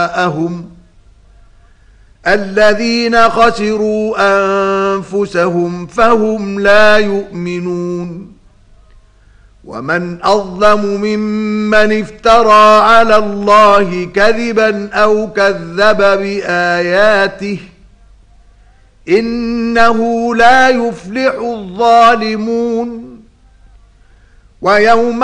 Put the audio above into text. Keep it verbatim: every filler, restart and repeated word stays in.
أهم الذين خسروا أنفسهم فهم لا يؤمنون ومن أظلم ممن افترى على الله كذبا أو كذب بآياته إنه لا يفلح الظالمون ويوم